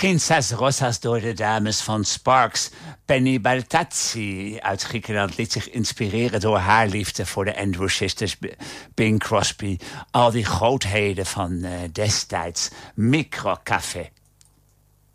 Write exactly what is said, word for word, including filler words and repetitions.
Prinsess Rosas door de dames van Sparks. Penny Bartazzi uit Griekenland liet zich inspireren door haar liefde voor de Andrew Sisters, Bing Crosby. Al die grootheden van uh, destijds. Microcafé.